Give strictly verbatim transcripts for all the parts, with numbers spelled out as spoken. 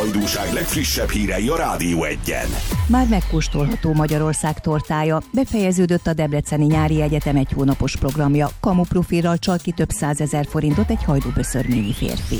hajdúság legfrissebb hírei a Rádió Egyen. Már megkóstolható Magyarország tortája. Befejeződött a Debreceni Nyári Egyetem egy hónapos programja. Kamuprofilral csal ki több százezer forintot egy hajdúböszörményi férfi.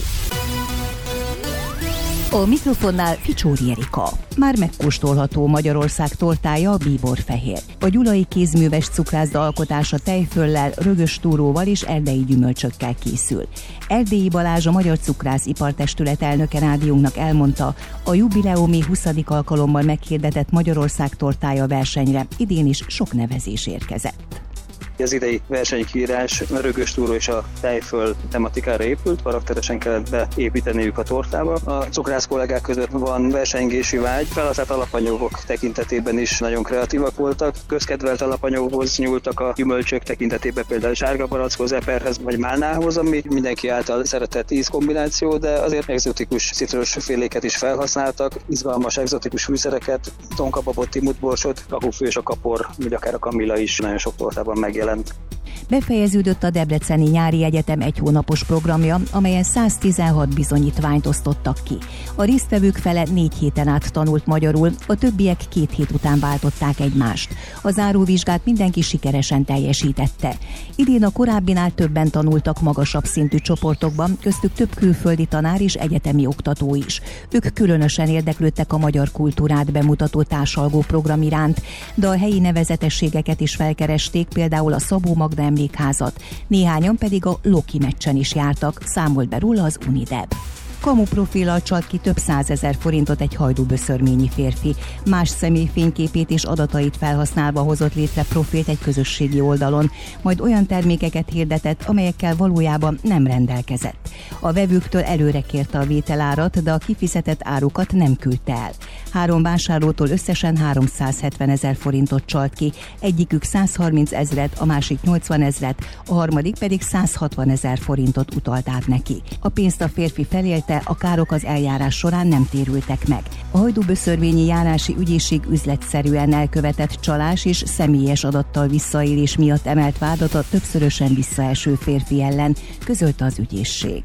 A mikrofonnál Ficsóri Erika. Már megkóstolható Magyarország tortája, a bíborfehér. A gyulai kézműves cukrászda alkotása tejföllel, rögös túróval és erdei gyümölcsökkel készül. Erdélyi Balázs, a Magyar Cukrász Ipartestület elnöke rádiónknak elmondta, a jubileumi huszadik alkalommal meghirdetett Magyarország tortája versenyre idén is sok nevezés érkezett. Az idei versenykiírás a rögös túró és a tejföl tematikára épült, karakteresen kellett beépíteniük a tortába. A cukrász kollégák között van versengési vágy, felhasznált alapanyagok tekintetében is nagyon kreatívak voltak. Közkedvelt alapanyagokhoz nyúltak a gyümölcsök tekintetében, például sárga barackhoz, eperhez vagy málnához, ami mindenki által szeretett ízkombináció, de azért egzotikus citrusféléket is felhasználtak, izgalmas egzotikus fűszereket, tonkababot, timutborsot, kakufű és a kapor, vagy akár a kamilla is nagyon sok tortában megjelent. Befejeződött a Debreceni Nyári Egyetem egy hónapos programja, amelyen száztizenhat bizonyítványt osztottak ki. A résztvevők fele négy héten át tanult magyarul, a többiek két hét után váltották egymást. A záróvizsgát mindenki sikeresen teljesítette. Idén a korábbinál többen tanultak magasabb szintű csoportokban, köztük több külföldi tanár és egyetemi oktató is. Ők különösen érdeklődtek a magyar kultúrát bemutató társalgó program iránt, de a helyi nevezetességeket is felkeresték, például a Szabó Magda emlékházat, néhányan pedig a Loki meccsen is jártak, számolt be róla az Unideb. Kamuprofillal csalt ki több százezer forintot egy hajdúböszörményi férfi. Más személy fényképét és adatait felhasználva hozott létre profilt egy közösségi oldalon, majd olyan termékeket hirdetett, amelyekkel valójában nem rendelkezett. A vevőktől előre kérte a vételárat, de a kifizetett árukat nem küldte el. Három vásárlótól összesen háromszázhetven ezer forintot csalt ki, egyikük százharminc ezret, a másik nyolcvan ezret, a harmadik pedig százhatvan ezer forintot utalt át neki. A pénzt a férfi felélte, a károk az eljárás során nem térültek meg. A hajdúböszörményi járási ügyészség üzletszerűen elkövetett csalás és személyes adattal visszaélés miatt emelt vádat a többszörösen visszaeső férfi ellen, közölte az ügyészség.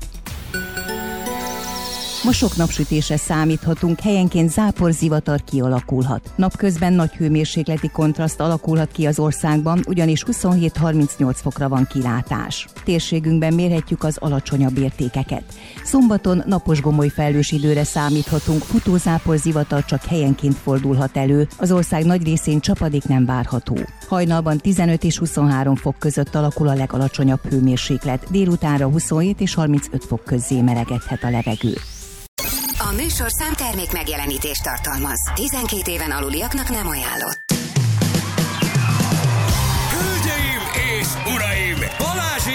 Ma sok napsütésre számíthatunk, helyenként záporzivatar kialakulhat. Napközben nagy hőmérsékleti kontraszt alakulhat ki az országban, ugyanis huszonhét-harmincnyolc fokra van kilátás. Térségünkben mérhetjük az alacsonyabb értékeket. Szombaton napos gomoly felhős időre számíthatunk, futózáporzivatar csak helyenként fordulhat elő, az ország nagy részén csapadék nem várható. Hajnalban tizenöt és huszonhárom fok között alakul a legalacsonyabb hőmérséklet, délutánra huszonhét és harmincöt fok közzé melegedhet a levegő. A műsorszám termék megjelenítést tartalmaz. tizenkét éven aluliaknak nem ajánlott.